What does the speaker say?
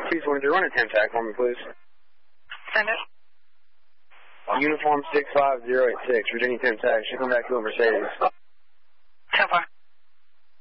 223, run a 10 tag for me, please. Send it. Uniform 65086, Virginia 10 tag. Should come back to a Mercedes. 10-4.